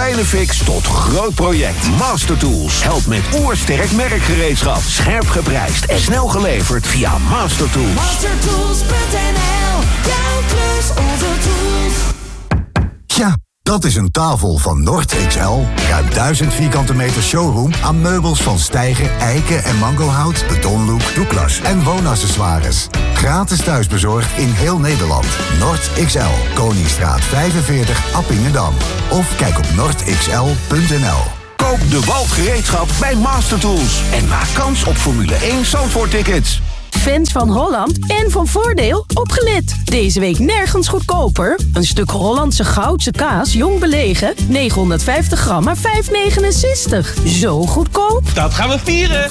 kleine fix tot groot project. Master Tools helpt met oersterk merkgereedschap. Scherp geprijsd en snel geleverd via Master Tools. Mastertools.nl. Jouw klus, onze tools. Ja, dat is een tafel van Nord XL. Ruim 1000 vierkante meter showroom aan meubels van stijger, eiken en mangohout, betonlook, Douglas en woonaccessoires. Gratis thuisbezorgd in heel Nederland. Nord XL, Koningsstraat 45, Appingedam. Of kijk op nordxl.nl. Koop de Walf gereedschap bij Master Tools. En maak kans op Formule 1 Zandvoort-tickets. Fans van Holland en van Voordeel, opgelet. Deze week nergens goedkoper. Een stuk Hollandse Goudse kaas, jong belegen, 950 gram, maar 5,69. Zo goedkoop. Dat gaan we vieren.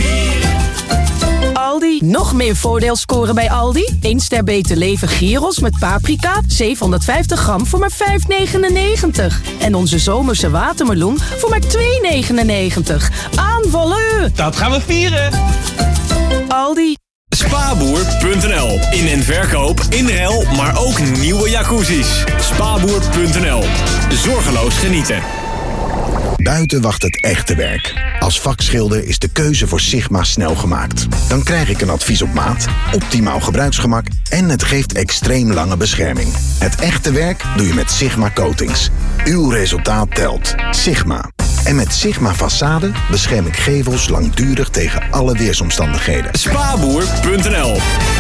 Aldi, nog meer voordeel scoren bij Aldi. 1 ster beter leven gyros met paprika, 750 gram voor maar 5,99. En onze zomerse watermeloen voor maar 2,99. Aanvallen! Dat gaan we vieren. Aldi. Spaboer.nl. In- en verkoop, inruil, maar ook nieuwe jacuzzi's. Spaboer.nl. Zorgeloos genieten. Buiten wacht het echte werk. Als vakschilder is de keuze voor Sigma snel gemaakt. Dan krijg ik een advies op maat, optimaal gebruiksgemak en het geeft extreem lange bescherming. Het echte werk doe je met Sigma Coatings. Uw resultaat telt. Sigma. En met Sigma Façade bescherm ik gevels langdurig tegen alle weersomstandigheden. Spaboer.nl.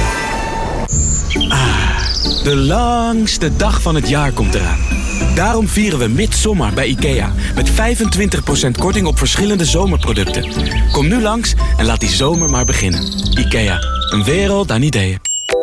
De langste dag van het jaar komt eraan. Daarom vieren we Midsommar bij IKEA. Met 25% korting op verschillende zomerproducten. Kom nu langs en laat die zomer maar beginnen. IKEA, een wereld aan ideeën.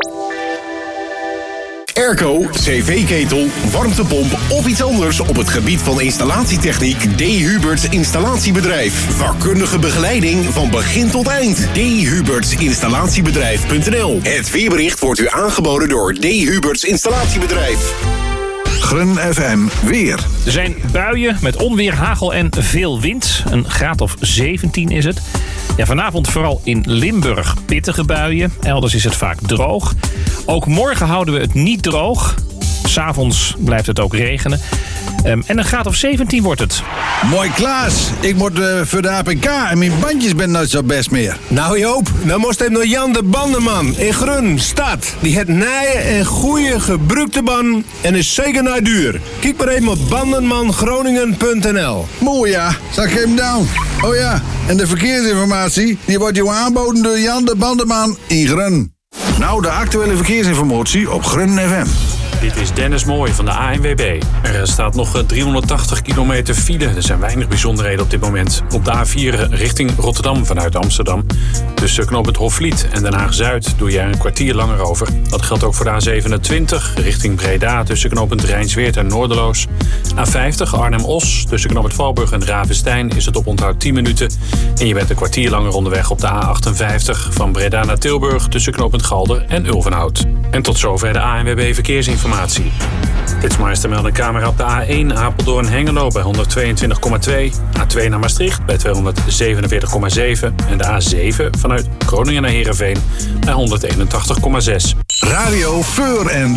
Airco, cv-ketel, warmtepomp of iets anders op het gebied van installatietechniek. D. Huberts Installatiebedrijf. Vakkundige begeleiding van begin tot eind. D. Huberts Installatiebedrijf.nl. Het weerbericht wordt u aangeboden door D. Huberts Installatiebedrijf. Grun FM weer. Er zijn buien met onweer, hagel en veel wind. Een graad of 17 is het. Ja, vanavond vooral in Limburg pittige buien. Elders is het vaak droog. Ook morgen houden we het niet droog. 's Avonds blijft het ook regenen. En een graad of 17 wordt het. Mooi Klaas, ik moet voor de APK en mijn bandjes ben nooit zo best meer. Nou Joop, dan moest hij naar Jan de Bandenman in Grun, stad. Die heeft nieuwe en goede gebruikte banden en is zeker naar duur. Kijk maar even op bandenmangroningen.nl. Mooi ja, zal ik hem down. Oh ja, en de verkeersinformatie die wordt jou aanboden door Jan de Bandenman in Grun. Nou, de actuele verkeersinformatie op Grun FM. Dit is Dennis Mooij van de ANWB. Er staat nog 380 kilometer file. Er zijn weinig bijzonderheden op dit moment. Op de A4 richting Rotterdam vanuit Amsterdam. Tussen knooppunt Hofvliet en Den Haag-Zuid doe je er een kwartier langer over. Dat geldt ook voor de A27 richting Breda tussen knooppunt Rijnsweert en Noorderloos. A50 Arnhem-Os tussen knooppunt Valburg en Ravenstein is het oponthoud 10 minuten. En je bent een kwartier langer onderweg op de A58 van Breda naar Tilburg tussen knooppunt Galder en Ulvenhout. En tot zover de ANWB verkeersinformatie. Flitsmeister meldt een camera op de A1 Apeldoorn-Hengelo bij 122,2. A2 naar Maastricht bij 247,7. En de A7 vanuit Groningen naar Heerenveen bij 181,6. Radio Feur en